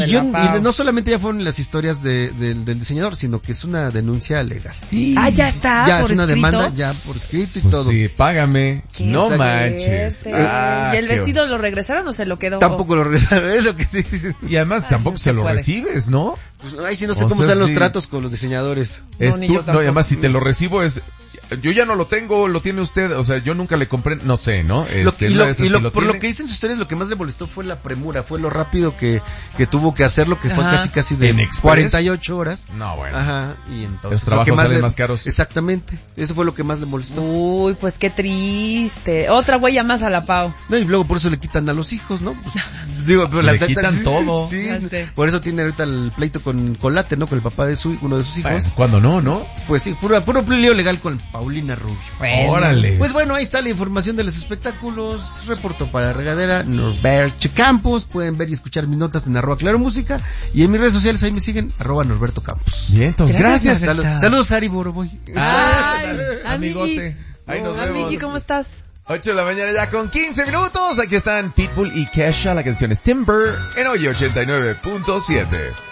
Y no solamente ya fueron las historias del diseñador, sino que es una denuncia legal. Ya está. Ya por es una escrito. demanda ya por escrito y Pues todo. sí, págame. No manches. ¿Y el vestido lo regresaron o se lo quedó? Tampoco lo regresaron, es lo que te dicen. Y además tampoco sí se se lo puede. recibes, ¿no? Pues, ay, sí, no sé O cómo sea, están los sí. tratos con los diseñadores. Es ni tú, yo no, tampoco. y además si te lo recibo es, yo ya no lo tengo, lo tiene usted, o sea, yo nunca le compré, no sé, ¿no? Por lo que dicen sus historias, lo que más le molestó fue la premura, fue lo rápido que tuvo que hacerlo, que fue casi de ¿En Express? 48 horas. No, bueno. Ajá, y entonces Los trabajos salen más caros. Exactamente, eso fue lo que más le molestó. Uy, pues qué triste. Otra huella más a la Pau. No, y luego por eso le quitan a los hijos, ¿no? Pues, digo, pero Le quitan sí, todo. Sí, Ya sé. por eso tiene ahorita el pleito con Colate, ¿no? Con el papá de uno de sus hijos. Bueno, cuando no. Pues sí, puro lío legal con Paulina Rubio. Bueno. Órale. Pues bueno, ahí está la información de los espectáculos. Reportó para Regadera Norberto Campos. Pueden ver y escuchar mis notas en @claromúsica. Y en mis redes sociales ahí me siguen @Norberto Campos. Bien, entonces, Gracias, gracias. Saludos Ari Boroboy. Ay, amigote. Ahí nos vemos. Amigui, ¿cómo estás? 8 de la mañana ya con 15 minutos. Aquí están Pitbull y Kesha. La canción es Timber en Oye 89.7.